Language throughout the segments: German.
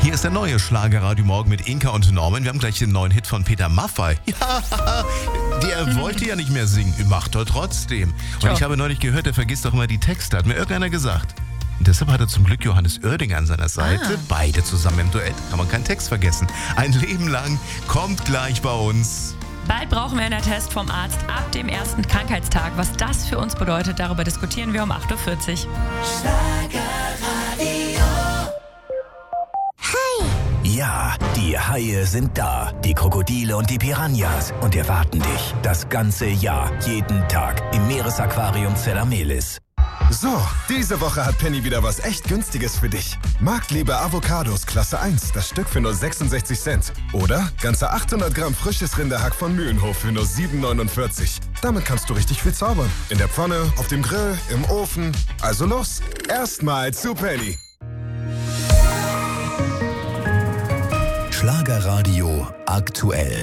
Hier ist der neue Schlagerradio Morgen mit Inka und Norman. Wir haben gleich den neuen Hit von Peter Maffay. Ja, der wollte ja nicht mehr singen, macht er trotzdem. Und ich habe neulich gehört, er vergisst doch immer die Texte, hat mir irgendeiner gesagt. Und deshalb hat er zum Glück Johannes Oerding an seiner Seite. Beide zusammen im Duett, kann man keinen Text vergessen. Ein Leben lang, kommt gleich bei uns. Bald brauchen wir einen Test vom Arzt ab dem ersten Krankheitstag. Was das für uns bedeutet, darüber diskutieren wir um 8.40 Uhr. Ja, die Haie sind da, die Krokodile und die Piranhas und erwarten dich das ganze Jahr, jeden Tag im Meeresaquarium Zellamelis. So, diese Woche hat Penny wieder was echt Günstiges für dich. Marktliebe Avocados Klasse 1, das Stück für nur 66 Cent. Oder ganze 800 Gramm frisches Rinderhack von Mühlenhof für nur 7,49. Damit kannst du richtig viel zaubern. In der Pfanne, auf dem Grill, im Ofen. Also los, erstmal zu Penny. Schlagerradio aktuell.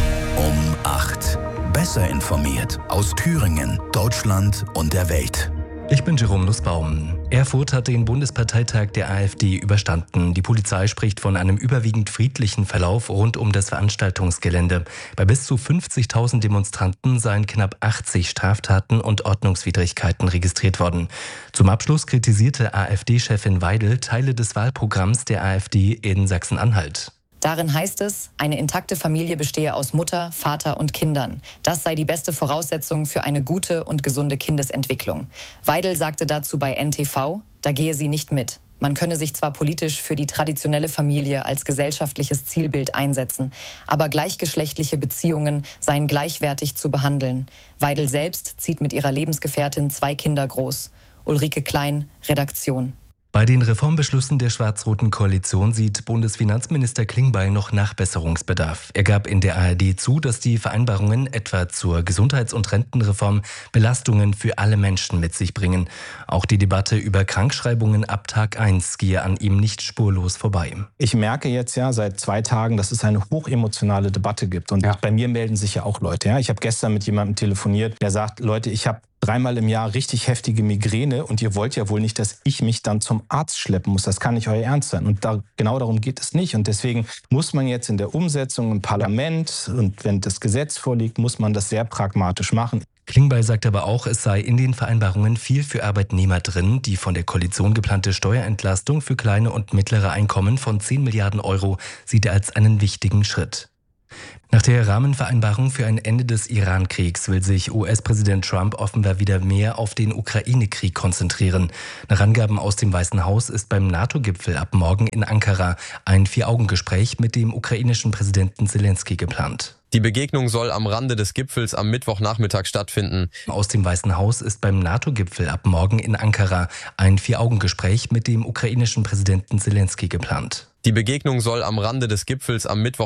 Um 8. Besser informiert aus Thüringen, Deutschland und der Welt. Ich bin Jerome Nussbaum. Erfurt hat den Bundesparteitag der AfD überstanden. Die Polizei spricht von einem überwiegend friedlichen Verlauf rund um das Veranstaltungsgelände. Bei bis zu 50.000 Demonstranten seien knapp 80 Straftaten und Ordnungswidrigkeiten registriert worden. Zum Abschluss kritisierte AfD-Chefin Weidel Teile des Wahlprogramms der AfD in Sachsen-Anhalt. Darin heißt es, eine intakte Familie bestehe aus Mutter, Vater und Kindern. Das sei die beste Voraussetzung für eine gute und gesunde Kindesentwicklung. Weidel sagte dazu bei NTV, da gehe sie nicht mit. Man könne sich zwar politisch für die traditionelle Familie als gesellschaftliches Zielbild einsetzen, aber gleichgeschlechtliche Beziehungen seien gleichwertig zu behandeln. Weidel selbst zieht mit ihrer Lebensgefährtin 2 Kinder groß. Ulrike Klein, Redaktion. Bei den Reformbeschlüssen der schwarz-roten Koalition sieht Bundesfinanzminister Klingbeil noch Nachbesserungsbedarf. Er gab in der ARD zu, dass die Vereinbarungen etwa zur Gesundheits- und Rentenreform Belastungen für alle Menschen mit sich bringen. Auch die Debatte über Krankschreibungen ab Tag 1 gehe an ihm nicht spurlos vorbei. Ich merke jetzt ja seit 2 Tagen, dass es eine hochemotionale Debatte gibt. Und bei mir melden sich ja auch Leute. Ja? Ich habe gestern mit jemandem telefoniert, der sagt, Leute, ich habe 3-mal im Jahr richtig heftige Migräne und ihr wollt ja wohl nicht, dass ich mich dann zum Arzt schleppen muss. Das kann nicht euer Ernst sein. Und genau darum geht es nicht. Und deswegen muss man jetzt in der Umsetzung im Parlament und wenn das Gesetz vorliegt, muss man das sehr pragmatisch machen. Klingbeil sagt aber auch, es sei in den Vereinbarungen viel für Arbeitnehmer drin. Die von der Koalition geplante Steuerentlastung für kleine und mittlere Einkommen von 10 Milliarden Euro sieht er als einen wichtigen Schritt. Nach der Rahmenvereinbarung für ein Ende des Iran-Kriegs will sich US-Präsident Trump offenbar wieder mehr auf den Ukraine-Krieg konzentrieren. Nach Angaben aus dem Weißen Haus ist beim NATO-Gipfel ab morgen in Ankara ein 4-Augen-Gespräch mit dem ukrainischen Präsidenten Zelensky geplant. Die Begegnung soll am Rande des Gipfels am Mittwochnachmittag stattfinden. Aus dem Weißen Haus ist beim NATO-Gipfel ab morgen in Ankara ein 4-Augen-Gespräch mit dem ukrainischen Präsidenten Zelensky geplant. Die Begegnung soll am Rande des Gipfels am Mittwoch